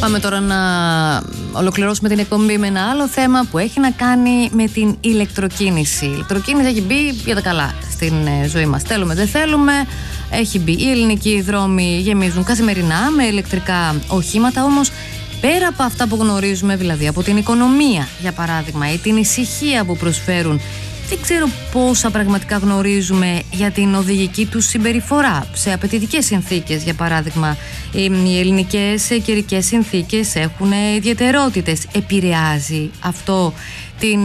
Πάμε τώρα να ολοκληρώσουμε την εκπομπή με ένα άλλο θέμα που έχει να κάνει με την ηλεκτροκίνηση. Η ηλεκτροκίνηση έχει μπει για τα καλά στην ζωή μας. Θέλουμε, δεν θέλουμε, έχει μπει. Οι ελληνικοί δρόμοι γεμίζουν καθημερινά με ηλεκτρικά οχήματα, όμως πέρα από αυτά που γνωρίζουμε, δηλαδή από την οικονομία για παράδειγμα ή την ησυχία που προσφέρουν, δεν ξέρω πόσα πραγματικά γνωρίζουμε για την οδηγική του συμπεριφορά σε απαιτητικές συνθήκες. Για παράδειγμα, οι ελληνικές καιρικές συνθήκες έχουν ιδιαιτερότητες. Επηρεάζει αυτό την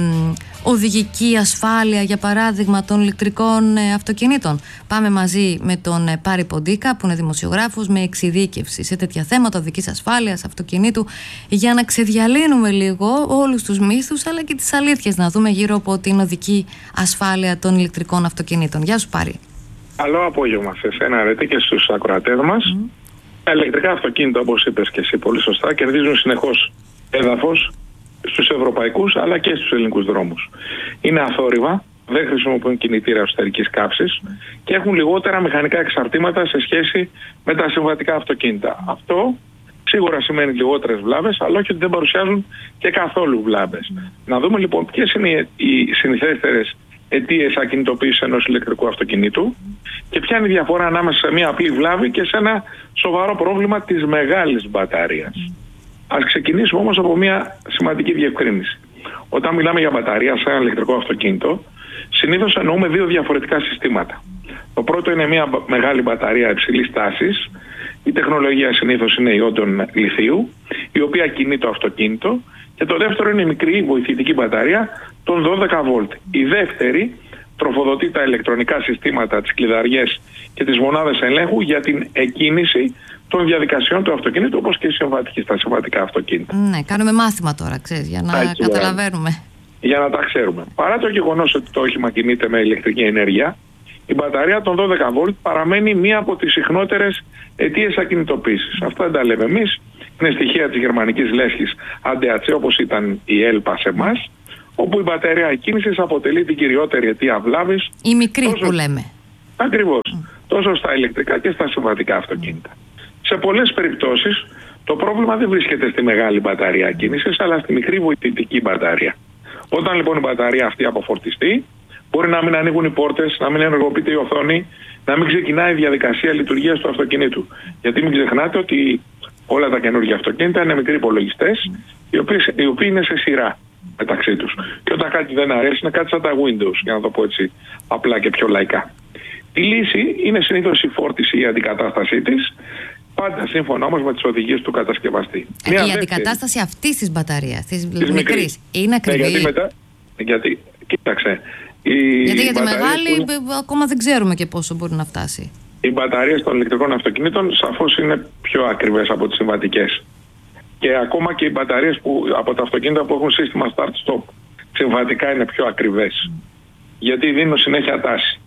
οδηγική ασφάλεια, για παράδειγμα, των ηλεκτρικών αυτοκινήτων? Πάμε μαζί με τον Πάρη Ποντίκα, που είναι δημοσιογράφος με εξειδίκευση σε τέτοια θέματα οδικής ασφάλειας αυτοκινήτου, για να ξεδιαλύνουμε λίγο όλους τους μύθους αλλά και τις αλήθειες, να δούμε γύρω από την οδική ασφάλεια των ηλεκτρικών αυτοκινήτων. Γεια σου, Πάρη. Καλό απόγευμα σε εσένα, Ρέτη, και στους ακροατές μας. Τα ηλεκτρικά αυτοκίνητα, όπως είπες και εσύ πολύ σωστά, κερδίζουν συνεχώς έδαφος στους ευρωπαϊκούς αλλά και στους ελληνικούς δρόμους. Είναι αθόρυβα, δεν χρησιμοποιούν κινητήρα εσωτερικής καύσης και έχουν λιγότερα μηχανικά εξαρτήματα σε σχέση με τα συμβατικά αυτοκίνητα. Αυτό σίγουρα σημαίνει λιγότερες βλάβες, αλλά όχι ότι δεν παρουσιάζουν και καθόλου βλάβες. Να δούμε λοιπόν ποιες είναι οι συνηθέστερες αιτίες ακινητοποίησης ενός ηλεκτρικού αυτοκινήτου και ποια είναι η διαφορά ανάμεσα σε μια απλή βλάβη και σε ένα σοβαρό πρόβλημα της μεγάλης μπαταρίας. Ας ξεκινήσουμε όμως από μια σημαντική διευκρίνηση. Όταν μιλάμε για μπαταρία σε ένα ηλεκτρικό αυτοκίνητο, συνήθως εννοούμε δύο διαφορετικά συστήματα. Το πρώτο είναι μια μεγάλη μπαταρία υψηλής τάσης. Η τεχνολογία συνήθως είναι ιόντων λιθίου, η οποία κινεί το αυτοκίνητο. Και το δεύτερο είναι η μικρή βοηθητική μπαταρία των 12 βολτ. Η δεύτερη τροφοδοτεί τα ηλεκτρονικά συστήματα, τις κλειδαριές και τις μονάδες ελέγχου για την εκκίνηση των διαδικασιών του αυτοκίνητου, όπως και στα συμβατικά αυτοκίνητα. Ναι, κάνουμε μάθημα τώρα, ξέρεις, για να καταλαβαίνουμε. Για να τα ξέρουμε. Παρά το γεγονός ότι το όχημα κινείται με ηλεκτρική ενέργεια, η μπαταρία των 12 βολτ παραμένει μία από τις συχνότερες αιτίες ακινητοποίησης. Αυτά δεν τα λέμε εμείς. Είναι στοιχεία της γερμανικής λέσχης ADAC, όπως ήταν η ΕΛΠΑ σε εμάς, όπου η μπαταρία εκκίνησης αποτελεί την κυριότερη αιτία βλάβης. Η μικρή που λέμε. Ακριβώς. Τόσο στα ηλεκτρικά και στα συμβατικά αυτοκίνητα. Σε πολλές περιπτώσεις το πρόβλημα δεν βρίσκεται στη μεγάλη μπαταρία κίνησης, αλλά στη μικρή βοηθητική μπαταρία. Όταν λοιπόν η μπαταρία αυτή αποφορτιστεί, μπορεί να μην ανοίγουν οι πόρτες, να μην ενεργοποιείται η οθόνη, να μην ξεκινάει η διαδικασία λειτουργίας του αυτοκινήτου. Γιατί μην ξεχνάτε ότι όλα τα καινούργια αυτοκίνητα είναι μικροί υπολογιστές, οι οποίοι είναι σε σειρά μεταξύ τους. Και όταν κάτι δεν αρέσει, είναι κάτι σαν τα Windows, για να το πω έτσι απλά και πιο λαϊκά. Η λύση είναι συνήθως η φόρτιση ή η αντικατάστασή της, πάντα σύμφωνα όμως με τις οδηγίες του κατασκευαστή. Η αντικατάσταση αυτής της μπαταρίας, της μικρής, είναι ακριβή? Γιατί, κοίταξε. Γιατί για τη μεγάλη ακόμα δεν ξέρουμε και πόσο μπορεί να φτάσει. Οι μπαταρίες των ηλεκτρικών αυτοκινήτων σαφώς είναι πιο ακριβές από τις συμβατικές. Και ακόμα και οι μπαταρίες από τα αυτοκίνητα που έχουν σύστημα start-stop συμβατικά είναι πιο ακριβές. Γιατί δίνουν συνέχεια τάση.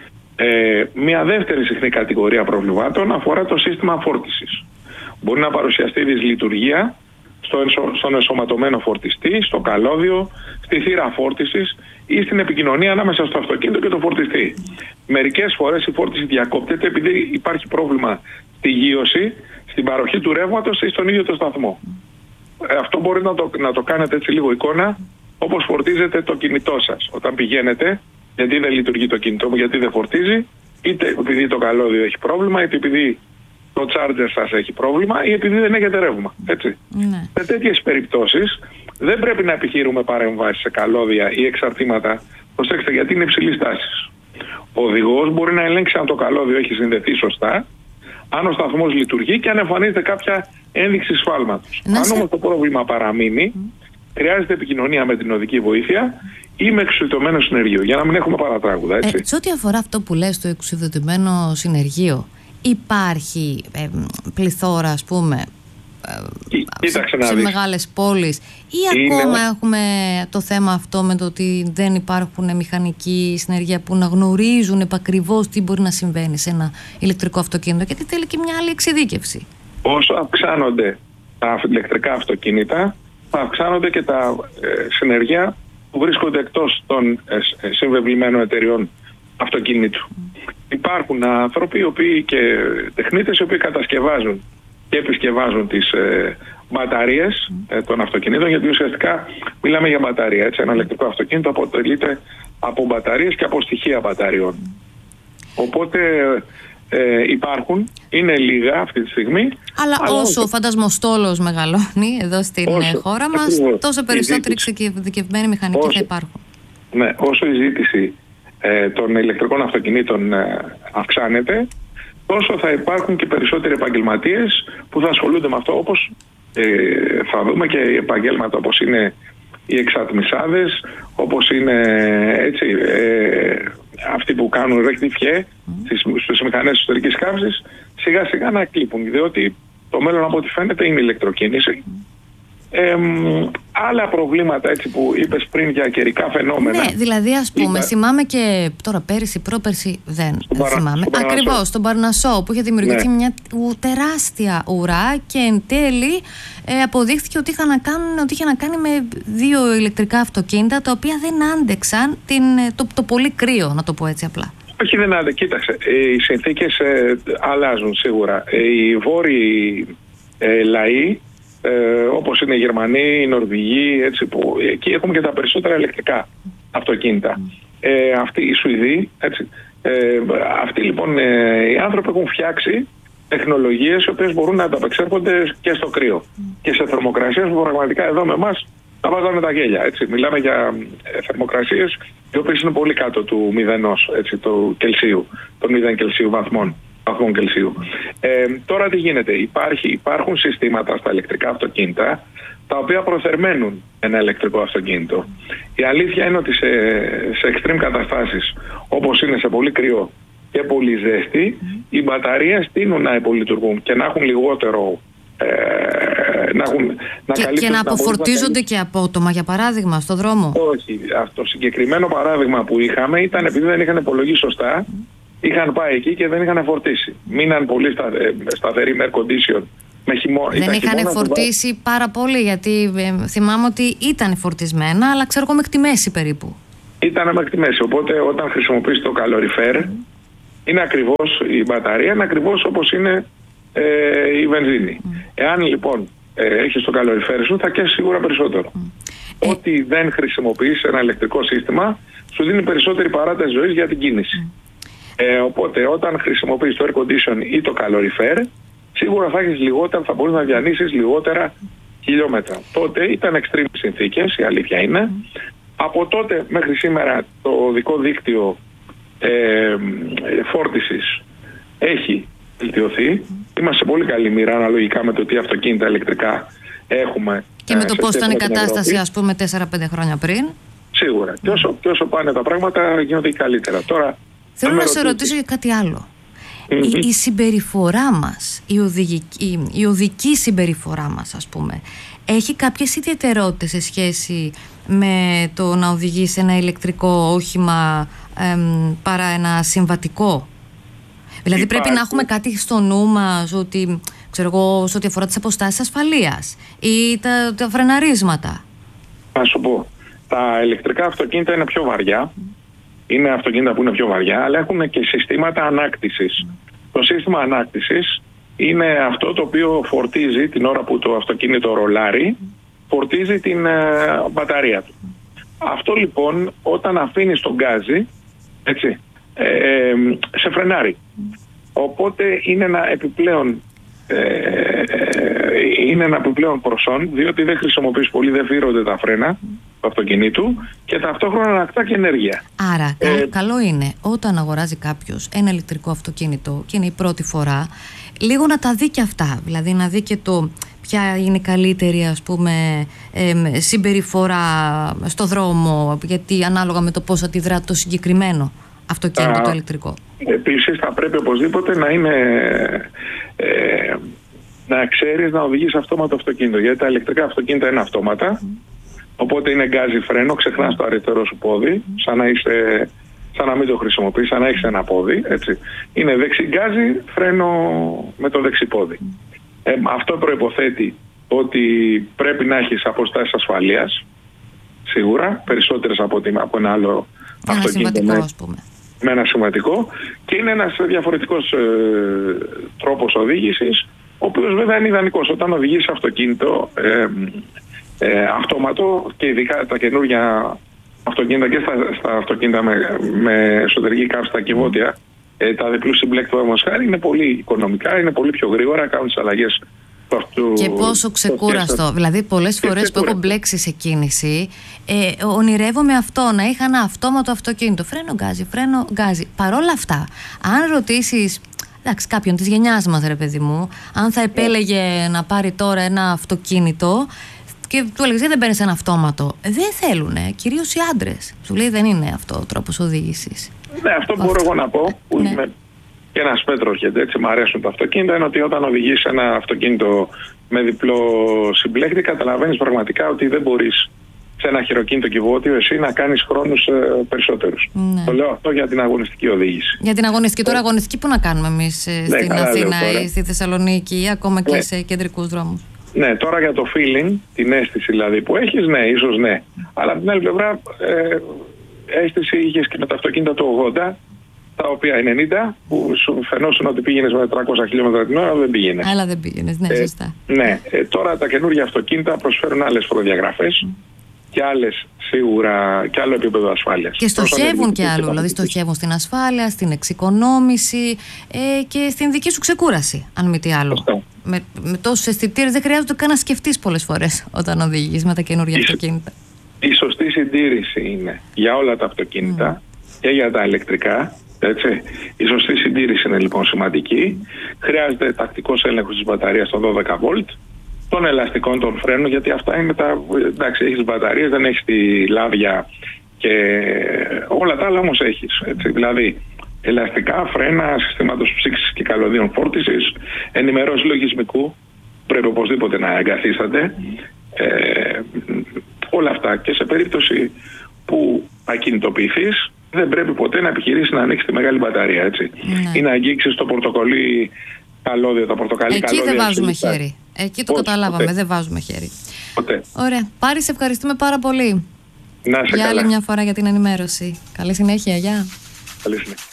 Μια δεύτερη συχνή κατηγορία προβλημάτων αφορά το σύστημα φόρτισης. Μπορεί να παρουσιαστεί δυσλειτουργία στον ενσωματωμένο φορτιστή, στο καλώδιο, στη θύρα φόρτισης ή στην επικοινωνία ανάμεσα στο αυτοκίνητο και το φορτιστή. Μερικές φορές η φόρτιση διακόπτεται επειδή υπάρχει πρόβλημα στη γείωση, στην παροχή του ρεύματος ή στον ίδιο το σταθμό. Αυτό μπορεί να το κάνετε έτσι λίγο εικόνα, όπως φορτίζετε το κινητό σας. Όταν πηγαίνετε, γιατί δεν λειτουργεί το κινητό μου, γιατί δεν φορτίζει, είτε επειδή το καλώδιο έχει πρόβλημα, είτε επειδή το charger σας έχει πρόβλημα ή επειδή δεν έχετε ρεύμα. Έτσι. Ναι. Σε τέτοιες περιπτώσεις δεν πρέπει να επιχείρουμε παρεμβάσεις σε καλώδια ή εξαρτήματα. Προσέξτε, γιατί είναι υψηλής τάσης. Ο οδηγός μπορεί να ελέγξει αν το καλώδιο έχει συνδεθεί σωστά, αν ο σταθμός λειτουργεί και αν εμφανίζεται κάποια ένδειξη σφάλματος. Αν όμως το πρόβλημα παραμείνει, χρειάζεται επικοινωνία με την οδική βοήθεια ή με εξουσιοδοτημένο συνεργείο, για να μην έχουμε παρατράγουδα. Σε ό,τι αφορά αυτό που λες, το εξουσιοδοτημένο συνεργείο, υπάρχει πληθώρα, ας πούμε, σε μεγάλες πόλεις, ή ακόμα έχουμε το θέμα αυτό με το ότι δεν υπάρχουν μηχανικοί συνεργεία που να γνωρίζουν επακριβώς τι μπορεί να συμβαίνει σε ένα ηλεκτρικό αυτοκίνητο, γιατί θέλει και μια άλλη εξειδίκευση? Όσο αυξάνονται τα ηλεκτρικά αυτοκίνητα, θα αυξάνονται και τα συνεργεία που βρίσκονται εκτός των συμβεβλημένων εταιριών αυτοκινήτου. Υπάρχουν άνθρωποι και τεχνίτες οι οποίοι κατασκευάζουν και επισκευάζουν τις μπαταρίες των αυτοκινήτων, γιατί ουσιαστικά μιλάμε για μπαταρία. Έτσι, ένα ηλεκτρικό αυτοκίνητο αποτελείται από μπαταρίες και από στοιχεία μπαταριών. Οπότε υπάρχουν, είναι λίγα αυτή τη στιγμή. Αλλά όσο ο φαντασμοστόλος μεγαλώνει εδώ στην χώρα μας, τόσο περισσότεροι εξειδικευμένοι μηχανικοί θα υπάρχουν. Ναι, όσο η ζήτηση των ηλεκτρικών αυτοκινήτων αυξάνεται, τόσο θα υπάρχουν και περισσότεροι επαγγελματίες που θα ασχολούνται με αυτό, όπως θα δούμε και επαγγέλματα όπως είναι οι εξατμισάδες, όπως είναι έτσι, αυτοί που κάνουν ρεκτιφιέ στις μηχανές εσωτερικής καύσης, σιγά σιγά να εκλείπουν, διότι το μέλλον από ό,τι φαίνεται είναι η ηλεκτροκίνηση. Άλλα προβλήματα έτσι που είπες πριν για καιρικά φαινόμενα. Ναι, δηλαδή ας πούμε, θυμάμαι και τώρα πέρυσι, πρόπερσι δεν θυμάμαι. Ακριβώς, στον Παρνασσό που είχε δημιουργηθεί μια τεράστια ουρά και εν τέλει αποδείχθηκε ότι είχε να κάνει με 2 ηλεκτρικά αυτοκίνητα τα οποία δεν άντεξαν το πολύ κρύο, να το πω έτσι απλά. Όχι, δεν άντεξαν. Κοίταξε, οι συνθήκες αλλάζουν σίγουρα. Οι βόρειοι λαοί, όπως είναι οι Γερμανοί, οι Νορβηγοί, έτσι, που εκεί έχουμε και τα περισσότερα ηλεκτρικά αυτοκίνητα. Αυτοί οι Σουηδοί, έτσι, αυτοί λοιπόν οι άνθρωποι έχουν φτιάξει τεχνολογίες οι οποίες μπορούν να ανταπεξέρχονται και στο κρύο και σε θερμοκρασίες που πραγματικά εδώ με εμάς τα βάζαμε τα γέλια. Έτσι. Μιλάμε για θερμοκρασίες οι οποίες είναι πολύ κάτω του 0, έτσι, του Κελσίου, των 0 Κελσίου βαθμών Κελσίου. Τώρα τι γίνεται? Υπάρχουν συστήματα στα ηλεκτρικά αυτοκίνητα τα οποία προθερμαίνουν ένα ηλεκτρικό αυτοκίνητο. Η αλήθεια είναι ότι σε extreme καταστάσεις, όπως είναι σε πολύ κρύο και πολύ ζέστη, οι μπαταρίες τείνουν να υπολειτουργούν και να έχουν λιγότερο και να αποφορτίζονται και απότομα, για παράδειγμα, στο δρόμο. Όχι. Αυτό το συγκεκριμένο παράδειγμα που είχαμε ήταν επειδή δεν είχαν υπολογίσει σωστά. Είχαν πάει εκεί και δεν είχαν φορτίσει. Μείναν πολύ σταθεροί με air condition. Δεν είχαν φορτίσει πάρα πολύ, γιατί θυμάμαι ότι ήταν φορτισμένα, αλλά ξέρω εγώ μέχρι τη μέση περίπου. Ήταν μέχρι τη μέση. Οπότε όταν χρησιμοποιείς το καλοριφέρ, είναι ακριβώς η μπαταρία, είναι ακριβώς όπως είναι η βενζίνη. Εάν λοιπόν έχεις το καλοριφέρ σου, θα καίσεις σίγουρα περισσότερο. Ό,τι δεν χρησιμοποιείς ένα ηλεκτρικό σύστημα, σου δίνει περισσότερη παράταση ζωής για την κίνηση. Οπότε όταν χρησιμοποιείς το air condition ή το calorifer, σίγουρα θα έχεις λιγότερα, θα μπορείς να διανύσεις λιγότερα χιλιόμετρα. Τότε ήταν extreme συνθήκες, η αλήθεια είναι. Από τότε μέχρι σήμερα το οδικό δίκτυο φόρτισης έχει βελτιωθεί. Είμαστε σε πολύ καλή μοίρα αναλογικά με το τι αυτοκίνητα ηλεκτρικά έχουμε. Και με το πώς ήταν η κατάσταση, ας πούμε, 4-5 χρόνια πριν. Σίγουρα. Και όσο πάνε τα πράγματα γίνονται καλύτερα. Τώρα, θέλω να σε ρωτήσω για κάτι άλλο. Η συμπεριφορά μας, η οδική συμπεριφορά μας, ας πούμε, έχει κάποιες ιδιαιτερότητες σε σχέση με το να οδηγείς ένα ηλεκτρικό όχημα παρά ένα συμβατικό? Δηλαδή πρέπει να έχουμε κάτι στο νου μας, ότι, ξέρω εγώ, σε ό,τι αφορά τις αποστάσεις ασφαλείας ή τα φρεναρίσματα. Να σου πω, τα ηλεκτρικά αυτοκίνητα είναι πιο βαριά. Είναι αυτοκίνητα που είναι πιο βαριά, αλλά έχουν και συστήματα ανάκτησης. Το σύστημα ανάκτησης είναι αυτό το οποίο φορτίζει την ώρα που το αυτοκίνητο ρολάρει, φορτίζει την μπαταρία του. Αυτό λοιπόν όταν αφήνεις τον γκάζι, έτσι, σε φρενάρει. Οπότε είναι ένα επιπλέον προσόν, διότι δεν χρησιμοποιείς πολύ, δεν φύρονται τα φρένα του αυτοκινήτου και ταυτόχρονα ανακτά και ενέργεια. Άρα καλό είναι όταν αγοράζει κάποιος ένα ηλεκτρικό αυτοκίνητο και είναι η πρώτη φορά, λίγο να τα δει και αυτά, δηλαδή να δει και ποια είναι η καλύτερη, ας πούμε, συμπεριφορά στο δρόμο, γιατί ανάλογα με το πώς αντιδρά το συγκεκριμένο αυτοκίνητο το ηλεκτρικό. Επίσης θα πρέπει οπωσδήποτε να ξέρεις να οδηγείς αυτόματο αυτοκίνητο, γιατί τα ηλεκτρικά αυτοκίνητα είναι αυτόματα, οπότε είναι γκάζι φρένο, ξεχνάς το αριστερό σου πόδι, σαν να μην το χρησιμοποιείς, σαν να έχεις ένα πόδι, έτσι. Είναι δεξί γκάζι, φρένο με το δεξί πόδι. Αυτό προϋποθέτει ότι πρέπει να έχεις αποστάσεις ασφαλείας, σίγουρα, περισσότερες από ένα άλλο αυτοκίνητο. Ας πούμε. Με ένα σημαντικό, και είναι ένας διαφορετικός τρόπος οδήγησης, ο οποίος βέβαια είναι ιδανικός. Όταν οδηγείς αυτοκίνητο αυτόματο, και ειδικά τα καινούργια αυτοκίνητα και στα αυτοκίνητα με εσωτερική καύση, τα κυβότια, τα διπλού συμπλέκτου όμως χάρη, είναι πολύ οικονομικά, είναι πολύ πιο γρήγορα, κάνουν τις αλλαγές του αυτού. Και πόσο ξεκούραστο. Δηλαδή, πολλές φορές που έχω μπλέξει σε κίνηση, ονειρεύομαι αυτό, να είχα ένα αυτόματο αυτοκίνητο. Φρένο γκάζι. Παρόλα αυτά, αν ρωτήσεις, εντάξει, κάποιον της γενιάς μας, ρε παιδί μου, αν θα επέλεγε να πάρει τώρα ένα αυτοκίνητο και του έλεγες δεν παίρνεις ένα αυτόματο, δεν θέλουνε, κυρίως οι άντρες. Σου λέει δεν είναι αυτό ο τρόπος οδήγησης. Ναι, αυτό μπορώ εγώ να πω, που είμαι και ένας πέτρος, γιατί έτσι μου αρέσουν τα αυτοκίνητα, είναι ότι όταν οδηγείς ένα αυτοκίνητο με διπλό συμπλέκτη, καταλαβαίνεις πραγματικά ότι δεν μπορείς σε ένα χειροκίνητο κυβότιο εσύ να κάνεις χρόνους περισσότερους. Ναι. Το λέω αυτό για την αγωνιστική οδήγηση. Για την αγωνιστική. Τώρα αγωνιστική που να κάνουμε εμείς στην Αθήνα ή στη Θεσσαλονίκη ή ακόμα και σε κεντρικούς δρόμους. Ναι, τώρα για το feeling, την αίσθηση δηλαδή που έχεις, ναι, ίσως ναι. Αλλά από την άλλη πλευρά, αίσθηση είχες και με τα αυτοκίνητα του 80, τα οποία 90, που σου φαινόσουν ότι πήγαινες με 400 χιλιόμετρα την ώρα, δεν πήγαινες. Αλλά δεν πήγαινες, ναι, σωστά. Ναι, τώρα τα καινούργια αυτοκίνητα προσφέρουν άλλες φοροδιαγραφές και άλλες, σίγουρα, και άλλο επίπεδο ασφάλειας. Και στοχεύουν και άλλο, δηλαδή στοχεύουν στην ασφάλεια, στην εξοικονόμηση και στην δική σου ξεκούραση, αν μη τι άλλο. Με τόσους αισθητήρες δεν χρειάζεται καν να σκεφτείς πολλές φορές όταν οδηγείς με τα καινούργια αυτοκίνητα. Η σωστή συντήρηση είναι για όλα τα αυτοκίνητα και για τα ηλεκτρικά. Έτσι. Η σωστή συντήρηση είναι λοιπόν σημαντική. Χρειάζεται τακτικός έλεγχος της μπαταρίας των 12 βολτ, των ελαστικών των φρένων, γιατί αυτά είναι τα. Εντάξει, έχεις μπαταρίες, δεν έχεις τη λάδια και όλα τα άλλα όμως έχεις. Έτσι. Δηλαδή, ελαστικά, φρένα, συστήματος ψήξης και καλωδίων φόρτισης, ενημερώσεις λογισμικού, πρέπει οπωσδήποτε να εγκαθίσταται. Όλα αυτά. Και σε περίπτωση που ακινητοποιηθείς, δεν πρέπει ποτέ να επιχειρήσεις να ανοίξεις τη μεγάλη μπαταρία, έτσι. Ναι. Ή να αγγίξεις το πορτοκαλί καλώδιο, τα πορτοκαλί καλώδια. Εκεί δεν βάζουμε χέρι. Εκεί το καταλάβαμε, ποτέ. Δεν βάζουμε χέρι. Ποτέ. Ωραία. Πάρη, σε ευχαριστούμε πάρα πολύ. Να σε για άλλη μια φορά για την ενημέρωση. Καλή συνέχεια, γεια. Καλή συνέχεια.